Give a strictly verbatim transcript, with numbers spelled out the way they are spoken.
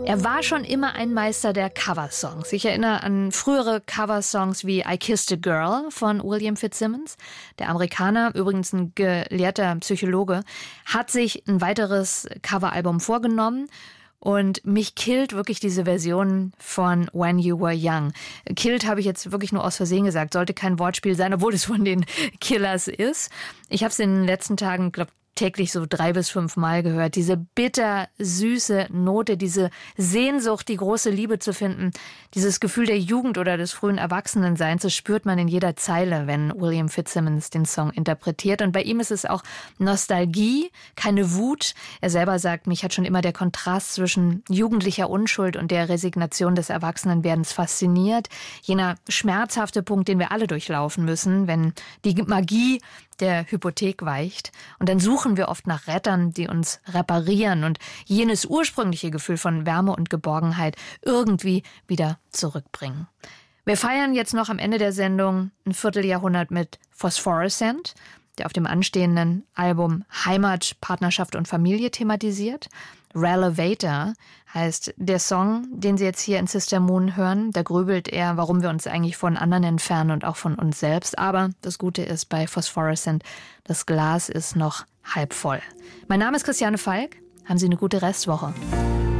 Er war schon immer ein Meister der Coversongs. Ich erinnere an frühere Coversongs wie I Kissed a Girl von William Fitzsimmons. Der Amerikaner, übrigens ein gelehrter Psychologe, hat sich ein weiteres Coveralbum vorgenommen. Und mich killt wirklich diese Version von When You Were Young. Killt habe ich jetzt wirklich nur aus Versehen gesagt. Sollte kein Wortspiel sein, obwohl es von den Killers ist. Ich habe es in den letzten Tagen, glaube täglich so drei bis fünf Mal gehört. Diese bitter-süße Note, diese Sehnsucht, die große Liebe zu finden, dieses Gefühl der Jugend oder des frühen Erwachsenenseins, das spürt man in jeder Zeile, wenn William Fitzsimmons den Song interpretiert. Und bei ihm ist es auch Nostalgie, keine Wut. Er selber sagt, mich hat schon immer der Kontrast zwischen jugendlicher Unschuld und der Resignation des Erwachsenenwerdens fasziniert. Jener schmerzhafte Punkt, den wir alle durchlaufen müssen, wenn die Magie der Hypothek weicht. Und dann suchen wir oft nach Rettern, die uns reparieren und jenes ursprüngliche Gefühl von Wärme und Geborgenheit irgendwie wieder zurückbringen. Wir feiern jetzt noch am Ende der Sendung ein Vierteljahrhundert mit Phosphorescent, der auf dem anstehenden Album Heimat, Partnerschaft und Familie thematisiert. Relevator heißt der Song, den Sie jetzt hier in Sister Moon hören. Da grübelt er, warum wir uns eigentlich von anderen entfernen und auch von uns selbst. Aber das Gute ist bei Phosphorescent, das Glas ist noch halb voll. Mein Name ist Christiane Falk. Haben Sie eine gute Restwoche.